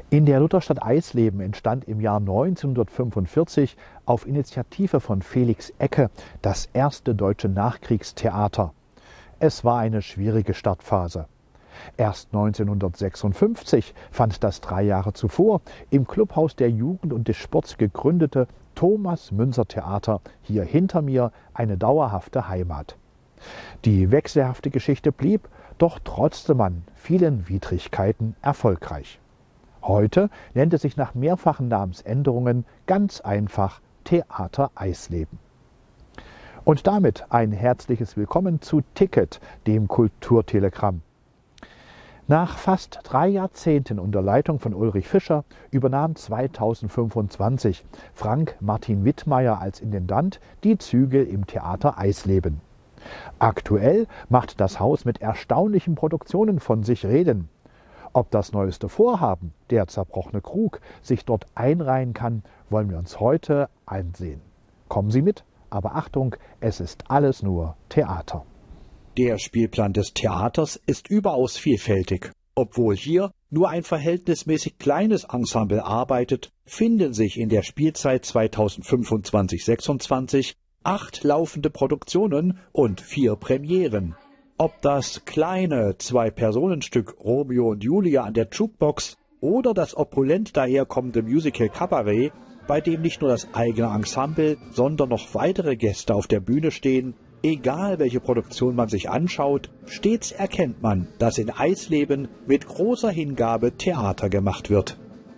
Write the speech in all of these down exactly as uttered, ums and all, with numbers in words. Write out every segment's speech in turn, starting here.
In der Lutherstadt Eisleben entstand im Jahr neunzehnhundertfünfundvierzig auf Initiative von Felix Ecke das erste deutsche Nachkriegstheater. Es war eine schwierige Startphase. Erst neunzehnhundertsechsundfünfzig fand das drei Jahre zuvor im Clubhaus der Jugend und des Sports gegründete Thomas-Münzer-Theater hier hinter mir eine dauerhafte Heimat. Die wechselhafte Geschichte blieb, doch trotzte man vielen Widrigkeiten erfolgreich. Heute nennt es sich nach mehrfachen Namensänderungen ganz einfach Theater Eisleben. Und damit ein herzliches Willkommen zu Ticket, dem Kulturtelegramm. Nach fast drei Jahrzehnten unter Leitung von Ulrich Fischer übernahm zweitausendfünfundzwanzig Frank Martin Wittmeier als Intendant die Zügel im Theater Eisleben. Aktuell macht das Haus mit erstaunlichen Produktionen von sich reden. Ob das neueste Vorhaben, der zerbrochene Krug, sich dort einreihen kann, wollen wir uns heute ansehen. Kommen Sie mit, aber Achtung, es ist alles nur Theater. Der Spielplan des Theaters ist überaus vielfältig. Obwohl hier nur ein verhältnismäßig kleines Ensemble arbeitet, finden sich in der Spielzeit zweitausendfünfundzwanzig sechsundzwanzig acht laufende Produktionen und vier Premieren. Ob das kleine Zwei-Personen-Stück Romeo und Julia an der Jukebox oder das opulent daherkommende Musical Cabaret, bei dem nicht nur das eigene Ensemble, sondern noch weitere Gäste auf der Bühne stehen, egal welche Produktion man sich anschaut, stets erkennt man, dass in Eisleben mit großer Hingabe Theater gemacht wird.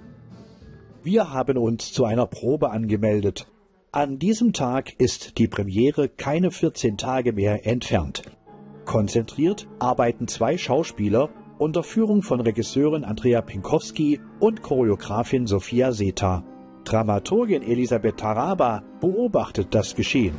Wir haben uns zu einer Probe angemeldet. An diesem Tag ist die Premiere keine vierzehn Tage mehr entfernt. Konzentriert arbeiten zwei Schauspieler unter Führung von Regisseurin Andrea Pinkowski und Choreografin Sophia Seta. Dramaturgin Elisabeth Taraba beobachtet das Geschehen.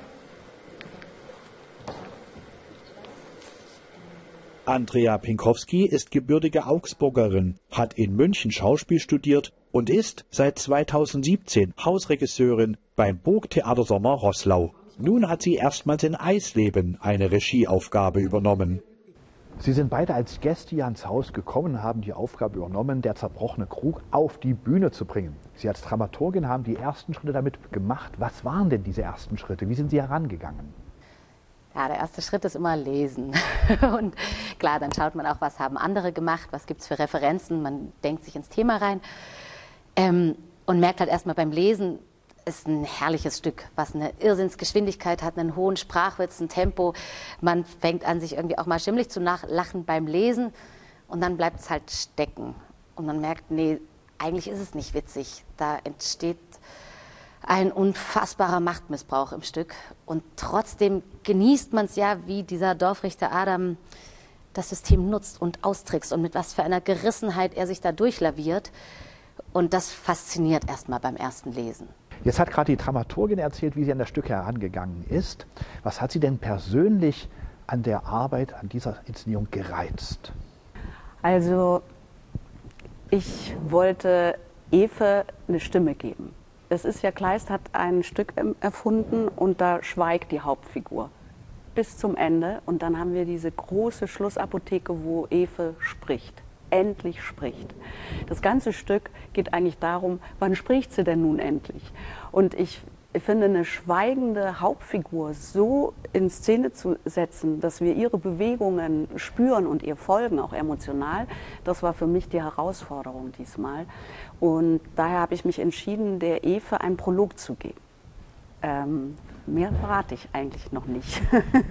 Andrea Pinkowski ist gebürtige Augsburgerin, hat in München Schauspiel studiert und ist seit zweitausendsiebzehn Hausregisseurin beim Burgtheater Sommer Roßlau. Nun hat sie erstmals in Eisleben eine Regieaufgabe übernommen. Sie sind beide als Gäste hier ans Haus gekommen und haben die Aufgabe übernommen, der zerbrochene Krug auf die Bühne zu bringen. Sie als Dramaturgin haben die ersten Schritte damit gemacht. Was waren denn diese ersten Schritte? Wie sind Sie herangegangen? Ja, der erste Schritt ist immer lesen. Und klar, dann schaut man auch, was haben andere gemacht, was gibt es für Referenzen, man denkt sich ins Thema rein ähm, und merkt halt erstmal beim Lesen, ist ein herrliches Stück, was eine Irrsinnsgeschwindigkeit hat, einen hohen Sprachwitz, ein Tempo. Man fängt an, sich irgendwie auch mal schimmlig zu lachen beim Lesen und dann bleibt es halt stecken. Und man merkt, nee, eigentlich ist es nicht witzig. Da entsteht ein unfassbarer Machtmissbrauch im Stück. Und trotzdem genießt man es ja, wie dieser Dorfrichter Adam das System nutzt und austrickst und mit was für einer Gerissenheit er sich da durchlaviert. Und das fasziniert erstmal beim ersten Lesen. Jetzt hat gerade die Dramaturgin erzählt, wie sie an das Stück herangegangen ist. Was hat sie denn persönlich an der Arbeit, an dieser Inszenierung gereizt? Also ich wollte Ewe eine Stimme geben. Es ist ja, Kleist hat ein Stück erfunden und da schweigt die Hauptfigur bis zum Ende. Und dann haben wir diese große Schlussapotheke, wo Ewe spricht. Endlich spricht. Das ganze Stück geht eigentlich darum, wann spricht sie denn nun endlich? Und ich finde, eine schweigende Hauptfigur so in Szene zu setzen, dass wir ihre Bewegungen spüren und ihr folgen, auch emotional, das war für mich die Herausforderung diesmal. Und daher habe ich mich entschieden, der Ewe einen Prolog zu geben. Ähm, mehr verrate ich eigentlich noch nicht.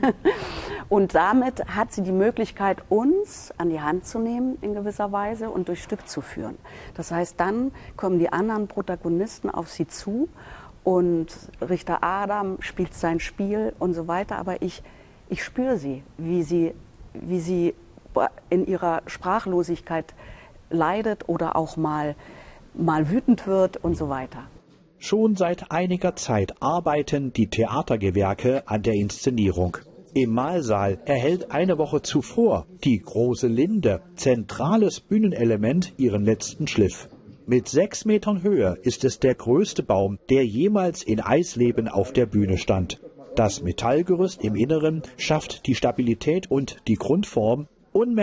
Und damit hat sie die Möglichkeit, uns an die Hand zu nehmen in gewisser Weise und durchs Stück zu führen. Das heißt, dann kommen die anderen Protagonisten auf sie zu und Richter Adam spielt sein Spiel und so weiter. Aber ich, ich spüre sie, wie sie, wie sie in ihrer Sprachlosigkeit leidet oder auch mal, mal wütend wird und so weiter. Schon seit einiger Zeit arbeiten die Theatergewerke an der Inszenierung. Im Mahlsaal erhält eine Woche zuvor die große Linde, zentrales Bühnenelement, ihren letzten Schliff. Mit sechs Metern Höhe ist es der größte Baum, der jemals in Eisleben auf der Bühne stand. Das Metallgerüst im Inneren schafft die Stabilität und die Grundform.